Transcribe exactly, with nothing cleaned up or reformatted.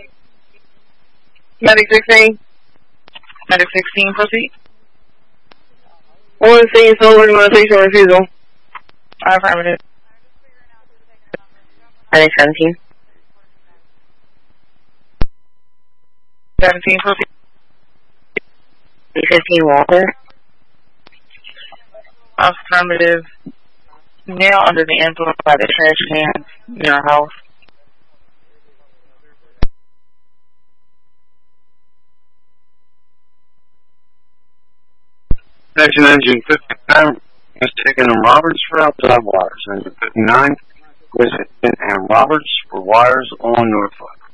Medic sixteen. Medic sixteen, proceed. One scene solo, you want to take some refusal? Affirmative. Medic seventeen. seventeen, proceed. fifteen, Walter. Affirmative. Male under the influence by the trash cans in your house. Section Engine fifty-nine was taken in Roberts for outside wires. Engine fifty-nine was in and Roberts for wires on Norfolk.